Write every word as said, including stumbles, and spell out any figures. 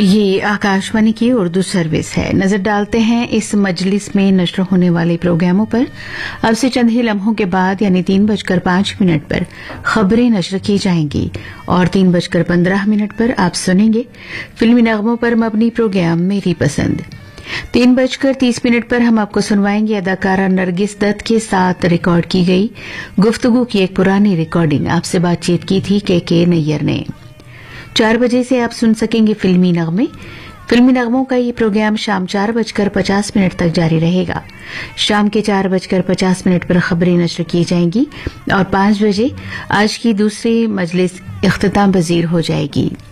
ये आकाशवाणी की उर्दू सर्विस है। नजर डालते हैं इस मजलिस में नश्र होने वाले प्रोग्रामों पर। अब से चंद ही लम्हों के बाद यानी तीन बजकर पांच मिनट पर खबरें नश्र की जाएंगी और तीन बजकर पंद्रह मिनट पर आप सुनेंगे फिल्मी नगमों पर मबनी प्रोग्राम मेरी पसंद। तीन बजकर तीस मिनट पर हम आपको सुनवाएंगे अदाकारा नरगिस दत्त के साथ रिकॉर्ड की गई गुफ्तगू की एक पुरानी रिकॉर्डिंग। आपसे बातचीत की थी के के नैयर ने। चार बजे से आप सुन सकेंगे फिल्मी नगमे। फिल्मी नगमों का ये प्रोग्राम शाम चार बजकर पचास मिनट तक जारी रहेगा। शाम के चार बजकर पचास मिनट पर खबरें नश्र की जाएंगी और पांच बजे आज की दूसरी मजलिस इख्तिताम पजीर हो जाएगी।